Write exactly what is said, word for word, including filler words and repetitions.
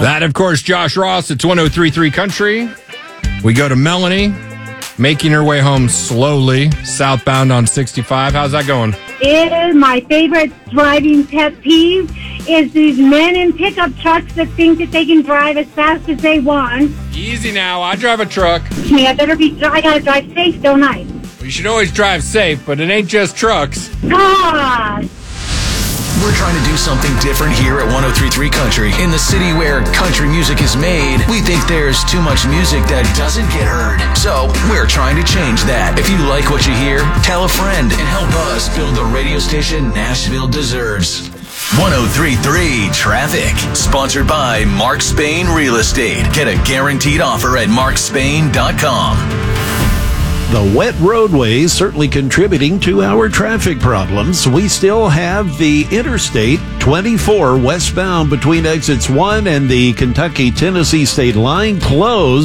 That, of course, Josh Ross. It's one oh three point three Country. We go to Melanie, making her way home slowly, southbound on sixty-five. How's that going? It is my favorite driving pet peeve is these men in pickup trucks that think that they can drive as fast as they want. Easy now. I drive a truck. Me, I better be, I gotta drive safe, don't I? You should always drive safe, but it ain't just trucks. God! We're trying to do something different here at one oh three point three Country. In the city where country music is made, we think there's too much music that doesn't get heard. So we're trying to change that. If you like what you hear, tell a friend and help us build the radio station Nashville deserves. one oh three point three Traffic, sponsored by Mark Spain Real Estate. Get a guaranteed offer at mark spain dot com. The wet roadways certainly contributing to our traffic problems. We still have the Interstate twenty-four westbound between exits one and the Kentucky-Tennessee state line closed.